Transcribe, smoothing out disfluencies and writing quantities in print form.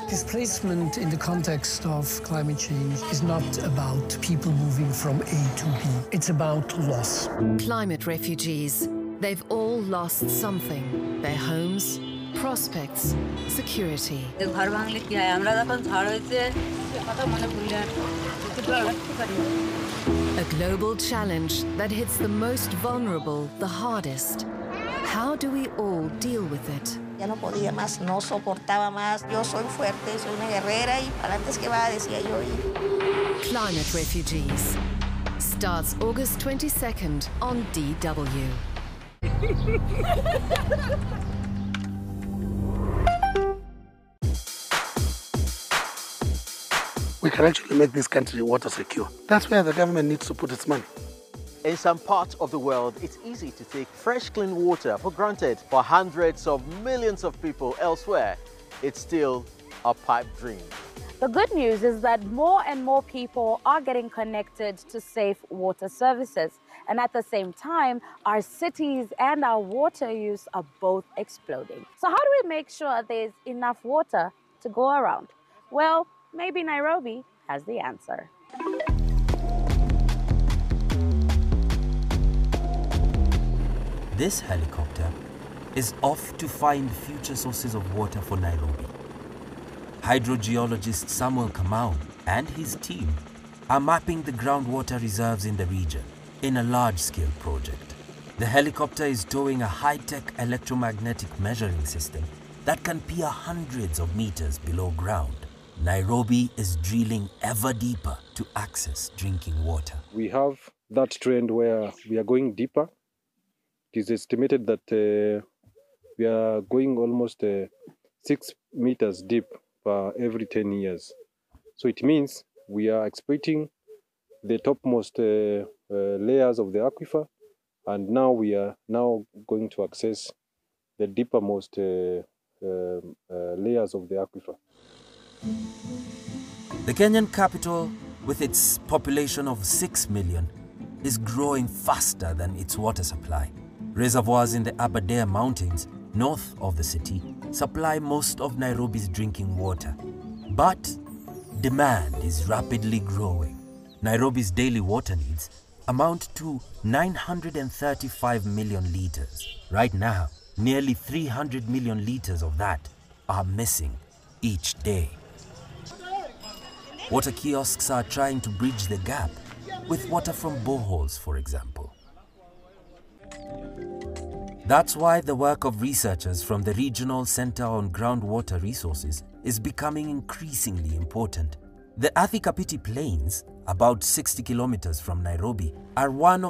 Displacement in the context of climate change is not about people moving from A to B. It's about loss. Climate refugees. They've all lost something. Their homes, prospects, security. A global challenge that hits the most vulnerable the hardest. How do we all deal with it? Ya no podía más, no soportaba más. Yo soy fuerte, soy una guerrera y para antes que va, decía yo. Climate Refugees starts August 22nd on DW. We can actually make this country water secure. That's where the government needs to put its money. In some parts of the world, it's easy to take fresh, clean water for granted. For hundreds of millions of people elsewhere, it's still a pipe dream. The good news is that more and more people are getting connected to safe water services. And at the same time, our cities and our water use are both exploding. So how do we make sure there's enough water to go around? Well, maybe Nairobi has the answer. This helicopter is off to find future sources of water for Nairobi. Hydrogeologist Samuel Kamau and his team are mapping the groundwater reserves in the region in a large-scale project. The helicopter is towing a high-tech electromagnetic measuring system that can peer hundreds of meters below ground. Nairobi is drilling ever deeper to access drinking water. We have that trend where we are going deeper. It is estimated that we are going almost 6 meters deep per every 10 years. So it means we are exploiting the topmost layers of the aquifer, and now we are going to access the deepermost layers of the aquifer. The Kenyan capital, with its population of 6 million, is growing faster than its water supply. Reservoirs in the Aberdare Mountains, north of the city, supply most of Nairobi's drinking water. But demand is rapidly growing. Nairobi's daily water needs amount to 935 million litres. Right now, nearly 300 million litres of that are missing each day. Water kiosks are trying to bridge the gap with water from boreholes, for example. That's why the work of researchers from the Regional Center on Groundwater Resources is becoming increasingly important. The Athi Kapiti Plains, about 60 kilometers from Nairobi, are one of